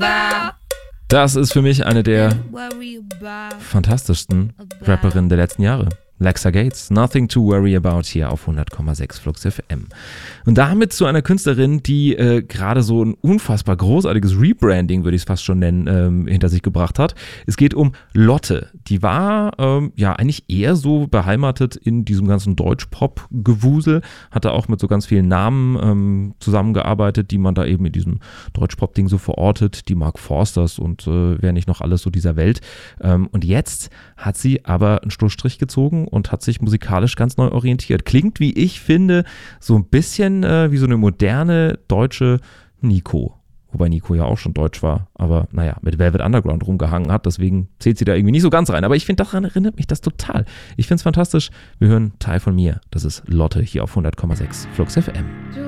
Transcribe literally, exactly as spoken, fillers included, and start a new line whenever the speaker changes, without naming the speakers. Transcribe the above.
Das ist für mich eine der fantastischsten Rapperinnen der letzten Jahre. Lexa Gates, Nothing to Worry About hier auf hundert Komma sechs Flux F M. Und damit zu einer Künstlerin, die äh, gerade so ein unfassbar großartiges Rebranding, würde ich es fast schon nennen, ähm, hinter sich gebracht hat. Es geht um Lotte. Die war ähm, ja eigentlich eher so beheimatet in diesem ganzen Deutschpop-Gewusel, hatte auch mit so ganz vielen Namen ähm, zusammengearbeitet, die man da eben in diesem Deutschpop-Ding so verortet, die Mark Forsters und äh, wer nicht noch alles so dieser Welt. Ähm, und jetzt hat sie aber einen Schlussstrich gezogen und hat sich musikalisch ganz neu orientiert. Klingt, wie ich finde, so ein bisschen äh, wie so eine moderne deutsche Nico. Wobei Nico ja auch schon deutsch war, aber naja, mit Velvet Underground rumgehangen hat, deswegen zählt sie da irgendwie nicht so ganz rein. Aber ich finde, daran erinnert mich das total. Ich finde es fantastisch. Wir hören Teil von mir. Das ist Lotte hier auf hundert Komma sechs Flux F M.